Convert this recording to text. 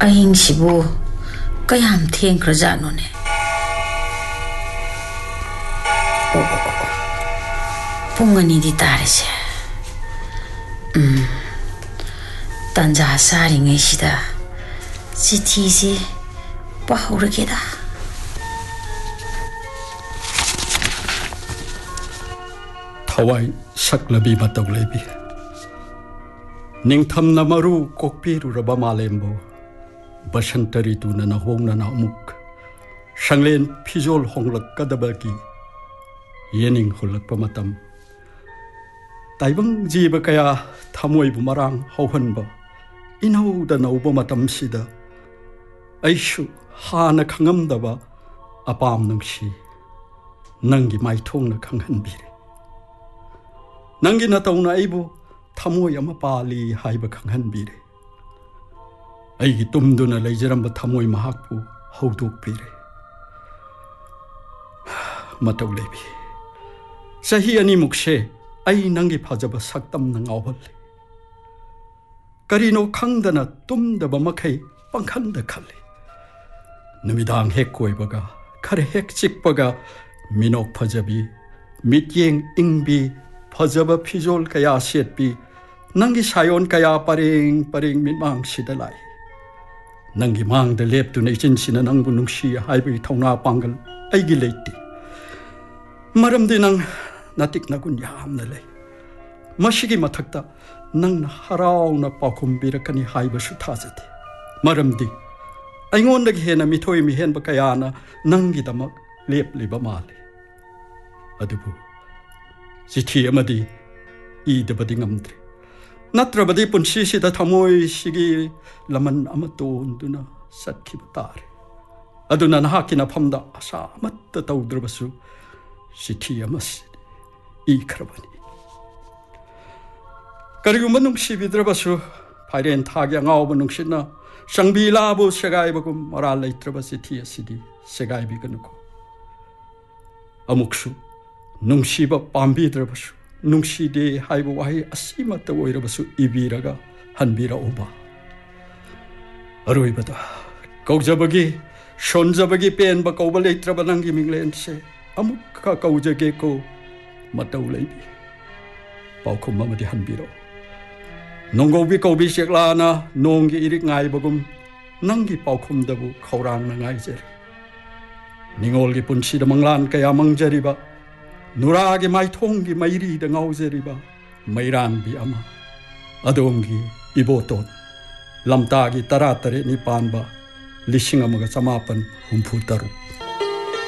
ꯑꯍꯤꯡꯁꯤꯕꯨ ꯀꯌꯥꯝ ꯊꯦꯡꯈ꯭ꯔꯖꯥꯠꯅꯣꯅꯦ? ꯄꯨꯡ 2ꯗꯤ ꯇꯥꯔꯤꯁꯦ. ꯇꯟꯖꯥ ꯆꯥꯔꯤꯉꯩꯁꯤꯗ ꯆꯤꯊꯤꯁꯤ ꯄꯥꯍꯧꯔꯒꯦꯗ. ꯊꯋꯥꯏ ꯁꯛꯂꯕꯤ ꯃꯇꯧ ꯂꯩꯕꯤ, ꯅꯤꯡꯊꯝꯅ ꯃꯔꯨ ꯀꯣꯛꯄꯤꯔꯨꯔꯕ ꯃꯥꯂꯦꯝꯕꯨ ꯕꯁꯟꯇ ꯔꯤꯇꯨꯅ ꯅꯍꯣꯡꯅꯅ ꯑꯃꯨꯛ ꯁꯪꯂꯦꯟ ꯐꯤꯖꯣꯜ ꯍꯣꯡꯂꯛꯀꯗꯕꯒꯤ ꯌꯦꯅꯤꯡ ꯍꯨꯜꯂꯛꯄ ꯃꯇꯝ, ꯇꯥꯏꯕꯪ ꯖꯤꯕ ꯀꯌꯥ ꯊꯃꯣꯏꯕꯨ ꯃꯔꯥꯡ ꯍꯧꯍꯟꯕ ꯏꯅꯧꯗ ꯅꯧꯕ ꯃꯇꯝꯁꯤꯗ ꯑꯩꯁꯨ ꯍꯥꯟꯅ ꯈꯪꯉꯝꯗꯕ ꯑꯄꯥꯝ ꯅꯨꯡꯁꯤ ꯅꯪꯒꯤ ꯃꯥꯏꯊꯣꯡꯅ ꯈꯪꯍꯟꯕꯤꯔꯦ. ꯅꯪꯒꯤ ꯅꯇꯧꯅ ꯑꯩꯕꯨ ꯊꯃꯣꯏ ꯑꯃ ꯄꯥꯜꯂꯤ ꯍꯥꯏꯕ ꯈꯪꯍꯟꯕꯤꯔꯦ. ꯑꯩꯒꯤ ꯇꯨꯝꯗꯨꯅ ꯂꯩꯖꯔꯝꯕ ꯊꯃꯣꯏ ꯃꯍꯥꯛꯄꯨ ꯍꯧꯗꯣꯛꯄꯤꯔꯦ. ꯃꯇꯧ ꯂꯩꯕꯤ, ꯆꯍꯤ 2ꯃꯨꯛꯁꯦ ꯑꯩ ꯅꯪꯒꯤ ꯐꯖꯕ ꯁꯛꯇꯝꯅ ꯉꯥꯎꯍꯜꯂꯤ. ꯀꯔꯤꯅꯣ ꯈꯪꯗꯅ ꯇꯨꯝꯗꯕ ꯃꯈꯩ ꯄꯪꯈꯟꯗ ꯈꯜꯂꯤ. ꯅꯨꯃꯤꯗꯥꯡ ꯍꯦꯛ ꯀꯣꯏꯕꯒ, ꯈꯔ ꯍꯦꯛ ꯆꯤꯛꯄꯒ, ꯃꯤꯅꯣꯛ ꯐꯖꯕꯤ, ꯃꯤꯠꯌꯦꯡ ꯏꯪꯕꯤ, ꯐꯖꯕ ꯐꯤꯖꯣꯜ ꯀꯌꯥ ꯁꯦꯠꯄꯤ, ꯅꯪꯒꯤ ꯁꯥꯌꯣꯟ ꯀꯌꯥ ꯄꯔꯦꯡ ꯄꯔꯦꯡ ꯃꯤꯠꯃꯥꯡꯁꯤꯗ ꯂꯥꯛꯏ. ꯅꯪꯒꯤ ꯃꯥꯡꯗ ꯂꯦꯞꯇꯨꯅ ꯏꯆꯤꯟꯁꯤꯅ ꯅꯪꯕꯨ ꯅꯨꯡꯁꯤ ꯍꯥꯏꯕꯒꯤ ꯊꯧꯅꯥ ꯄꯥꯡꯒꯜ ꯑꯩꯒꯤ ꯂꯩꯇꯦ. ꯃꯔꯝꯗꯤ ꯅꯪ ꯅꯇꯤꯛ ꯅꯒꯨꯟ ꯌꯥꯝꯅ ꯂꯩ. ꯃꯁꯤꯒꯤ ꯃꯊꯛꯇ ꯅꯪꯅ ꯍꯔꯥꯎꯅ ꯄꯥꯎꯈꯨꯝ ꯄꯤꯔꯛꯀꯅꯤ ꯍꯥꯏꯕꯁꯨ ꯊꯥꯖꯗꯦ. ꯃꯔꯝꯗꯤ ꯑꯩꯉꯣꯟꯗꯒꯤ ꯍꯦꯟꯅ ꯃꯤꯊꯣꯏ ꯃꯤꯍꯦꯟꯕ ꯀꯌꯥꯅ ꯅꯪꯒꯤꯗꯃꯛ ꯂꯦꯞꯂꯤꯕ ꯃꯥꯜꯂꯤ. ꯑꯗꯨꯕꯨ ꯆꯤꯊꯤ ꯑꯃꯗꯤ ꯏꯗꯕꯗꯤ ꯉꯝꯗ꯭ꯔꯦ. ꯅꯠꯇ꯭ꯔꯕꯗꯤ ꯄꯨꯟꯁꯤꯁꯤꯗ ꯊꯃꯣꯏꯁꯤꯒꯤ ꯂꯃꯟ ꯑꯃ ꯇꯣꯟꯗꯨꯅ ꯆꯠꯈꯤꯕ ꯇꯥꯔꯦ. ꯑꯗꯨꯅ ꯅꯍꯥꯛꯀꯤ ꯅꯐꯝꯗ ꯑꯁꯥ ꯑꯃꯠꯇ ꯇꯧꯗ꯭ꯔꯕꯁꯨ ꯆꯤꯊꯤ ꯑꯃꯁꯤ ꯏꯈ꯭ꯔꯕꯅꯤ. ꯀꯔꯤꯒꯨꯝꯕ ꯅꯨꯡꯁꯤꯕꯤꯗ꯭ꯔꯕꯁꯨ ꯐꯥꯏꯔꯦꯟ ꯊꯥꯒꯤ ꯑꯉꯥꯎꯕ ꯅꯨꯡꯁꯤꯠꯅ ꯆꯪꯕꯤ ꯂꯥꯕꯨ ꯁꯦꯒꯥꯏꯕꯒꯨꯝ ꯃꯔꯥꯜ ꯂꯩꯇ꯭ꯔꯕ ꯆꯤꯊꯤ ꯑꯁꯤꯗꯤ ꯁꯦꯒꯥꯏꯕꯤꯒꯅꯨꯀꯣ. ꯑꯃꯨꯛꯁꯨ ꯅꯨꯡꯁꯤꯕ ꯄꯥꯝꯕꯤꯗ꯭ꯔꯕꯁꯨ ꯅꯨꯡꯁꯤꯗꯦ ꯍꯥꯏꯕ ꯋꯥꯍꯩ ꯑꯁꯤꯃꯛꯇ ꯑꯣꯏꯔꯕꯁꯨ ꯏꯕꯤꯔꯒ ꯍꯟꯕꯤꯔꯛꯎꯕ. ꯑꯔꯣꯏꯕꯗ ꯀꯧꯖꯕꯒꯤ ꯁꯣꯟꯖꯕꯒꯤ ꯄꯦꯟꯕ ꯀꯧꯕ ꯂꯩꯇ꯭ꯔꯕ ꯅꯪꯒꯤ ꯃꯤꯡꯂꯦꯟꯁꯦ ꯑꯃꯨꯛꯀ ꯀꯧꯖꯒꯦꯀꯣ. ꯃꯇꯧ ꯂꯩꯕꯤ, ꯄꯥꯎꯈꯨꯝ ꯑꯃꯗꯤ ꯍꯟꯕꯤꯔꯛꯎ. ꯅꯣꯡꯒꯧꯕꯤ ꯀꯧꯕꯤ ꯆꯦꯛꯂꯥꯅ ꯅꯣꯡꯒꯤ ꯏꯔꯤꯛ ꯉꯥꯏꯕꯒꯨꯝ ꯅꯪꯒꯤ ꯄꯥꯎꯈꯨꯝꯗꯕꯨ ꯈꯧꯔꯥꯡꯅ ꯉꯥꯏꯖꯔꯤ. ꯅꯤꯡꯉꯣꯜꯒꯤ ꯄꯨꯟꯁꯤꯗ ꯃꯪꯂꯥꯟ ꯀꯌꯥ ꯃꯪꯖꯔꯤꯕ, ꯅꯨꯔꯥꯒꯤ ꯃꯥꯏꯊꯣꯡꯒꯤ ꯃꯩꯔꯤꯗ ꯉꯥꯎꯖꯔꯤꯕ ꯃꯩꯔꯥꯟꯕꯤ ꯑꯃ, ꯑꯗꯣꯝꯒꯤ ꯏꯕꯣꯇꯣꯟ, ꯂꯝꯇꯥꯒꯤ 18ꯅꯤ ꯄꯥꯟꯕ 1963